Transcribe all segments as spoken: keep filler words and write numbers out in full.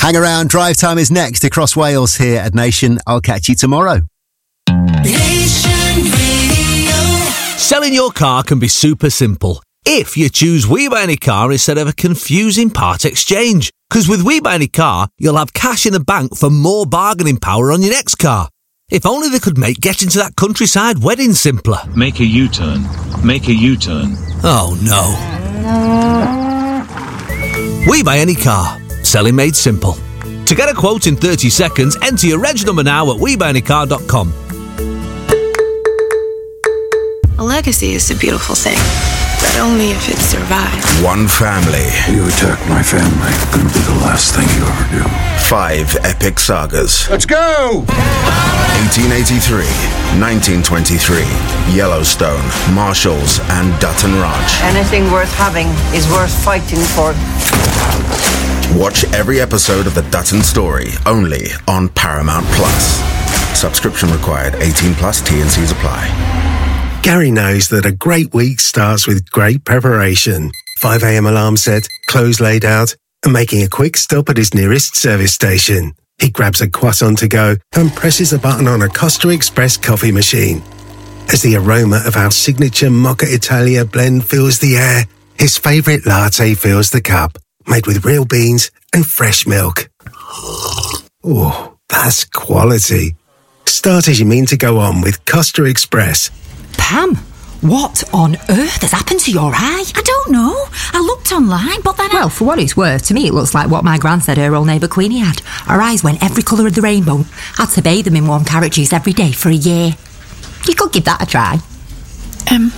Hang around, Drive Time is next across Wales here at Nation. I'll catch you tomorrow. Nation Radio. Selling your car can be super simple if you choose We Buy Any Car instead of a confusing part exchange. Because with We Buy Any Car, you'll have cash in the bank for more bargaining power on your next car. If only they could make getting to that countryside wedding simpler. Make a U-turn. Make a U-turn. Oh no. We Buy Any Car. Selling made simple. To get a quote in thirty seconds, enter your reg number now at we buy any car dot com. A legacy is a beautiful thing, but only if it survives. One family. You attack my family, it'll be the last thing you ever do. Five epic sagas. Let's go! eighteen eighty-three, nineteen twenty-three, Yellowstone, Marshalls, and Dutton Ranch. Anything worth having is worth fighting for. Watch every episode of The Dutton Story, only on Paramount Plus. Subscription required, eighteen plus, T and C's apply. Gary knows that a great week starts with great preparation. five a.m. alarm set, clothes laid out, and making a quick stop at his nearest service station. He grabs a croissant to go and presses a button on a Costa Express coffee machine. As the aroma of our signature Mocha Italia blend fills the air, his favourite latte fills the cup, made with real beans and fresh milk. Oh, that's quality. Start as you mean to go on with Costa Express. Pam, what on earth has happened to your eye? I don't know. I looked online, but then I... Well, for what it's worth, to me it looks like what my gran said her old neighbour Queenie had. Her eyes went every colour of the rainbow. Had to bathe them in warm carrot juice every day for a year. You could give that a try. Um...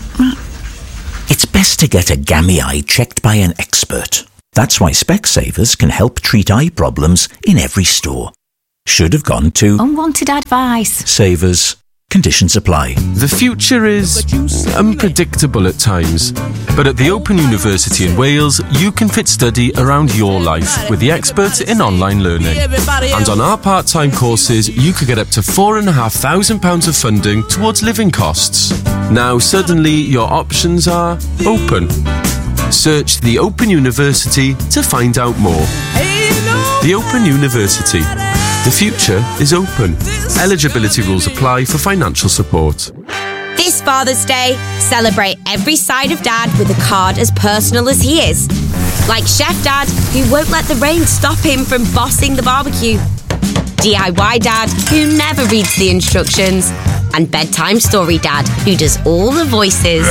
It's best to get a gammy eye checked by an expert. That's why Specsavers can help treat eye problems in every store. Should have gone to... Unwanted advice. Savers. Conditions apply. The future is unpredictable at times, but at the Open University in Wales, you can fit study around your life with the experts in online learning. And on our part-time courses, you could get up to four and a half thousand pounds of funding towards living costs. Now suddenly your options are open. Search the Open University to find out more. The Open University. The future is open. Eligibility rules apply for financial support. This Father's Day, celebrate every side of Dad with a card as personal as he is. Like Chef Dad, who won't let the rain stop him from bossing the barbecue. D I Y Dad, who never reads the instructions. And Bedtime Story Dad, who does all the voices.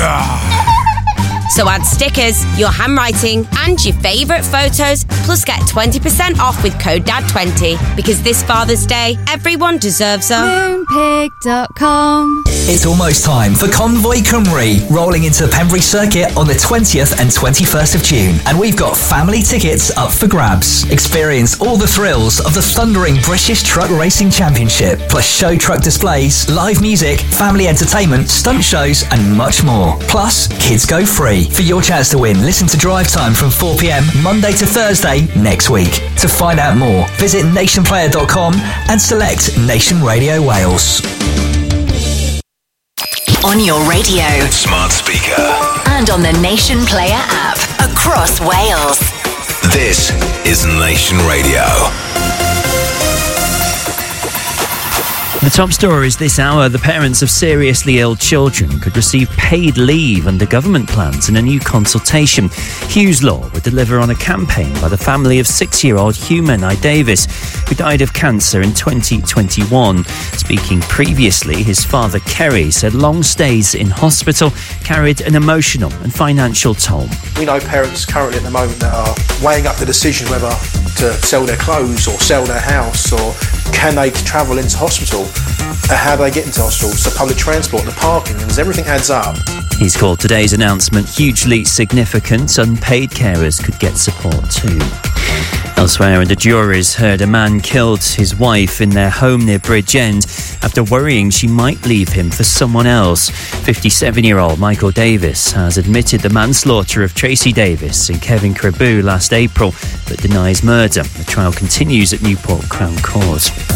So add stickers, your handwriting, and your favourite photos, plus get twenty percent off with code D A D twenty. Because this Father's Day, everyone deserves a... Moonpig dot com. It's almost time for Convoy Cymru, rolling into the Pembrey Circuit on the twentieth and twenty-first of June. And we've got family tickets up for grabs. Experience all the thrills of the thundering British Truck Racing Championship, plus show truck displays, live music, family entertainment, stunt shows, and much more. Plus, kids go free. For your chance to win, listen to Drive Time from four p.m. Monday to Thursday next week. To find out more, visit nation player dot com and select Nation Radio Wales. On your radio, smart speaker, and on the Nation Player app across Wales. This is Nation Radio. The top stories this hour: the parents of seriously ill children could receive paid leave under government plans in a new consultation. Hughes Law would deliver on a campaign by the family of six-year-old Hugh Menai Davis, who died of cancer in twenty twenty-one. Speaking previously, his father Kerry said long stays in hospital carried an emotional and financial toll. We know parents currently at the moment that are weighing up the decision whether to sell their clothes or sell their house, or can they travel into hospital. Uh, how do they get into hospital? So public transport, the parking, and as everything adds up. He's called today's announcement hugely significant. Unpaid carers could get support too. Elsewhere, and the juries heard a man killed his wife in their home near Bridgend after worrying she might leave him for someone else. fifty-seven-year-old Michael Davis has admitted the manslaughter of Tracy Davis and Kevin Crebu last April, but denies murder. The trial continues at Newport Crown Court.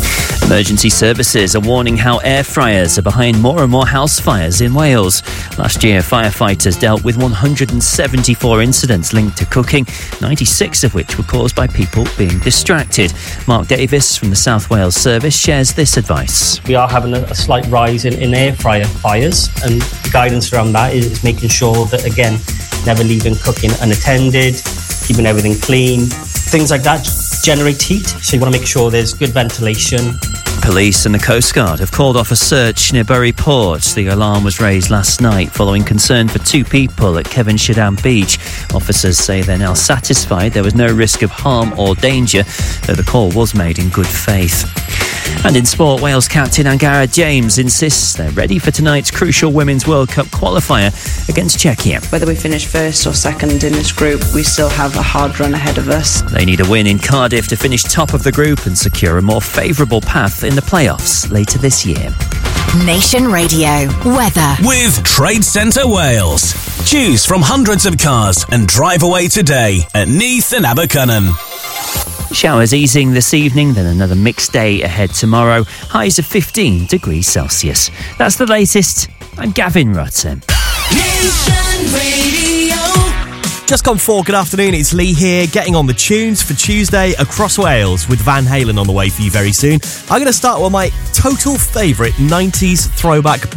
Emergency services are warning how air fryers are behind more and more house fires in Wales. Last year, firefighters dealt with one hundred seventy-four incidents linked to cooking, ninety-six of which were caused by people being distracted. Mark Davis from the South Wales Service shares this advice. We are having a, a slight rise in, in air fryer fires, and the guidance around that is, is making sure that, again, never leaving cooking unattended, keeping everything clean. Things like that generate heat, so you want to make sure there's good ventilation. Police and the Coast Guard have called off a search near Bury Port. The alarm was raised last night following concern for two people at Kevin Beach. Officers say they're now satisfied there was no risk of harm or danger, though the call was made in good faith. And in sport, Wales captain Angara James insists they're ready for tonight's crucial Women's World Cup qualifier against Czechia. Whether we finish first or second in this group, we still have a hard run ahead of us. They need a win in Cardiff to finish top of the group and secure a more favourable path in the playoffs later this year. Nation Radio weather with Trade Centre Wales. Choose from hundreds of cars and drive away today at Neath and Abercynon. Showers easing this evening, then another mixed day ahead tomorrow. Highs of fifteen degrees Celsius. That's the latest. I'm Gavin Rutten. Nation Radio. Just gone four, good afternoon, it's Lee here, getting on the tunes for Tuesday across Wales with Van Halen on the way for you very soon. I'm going to start with my total favourite nineties throwback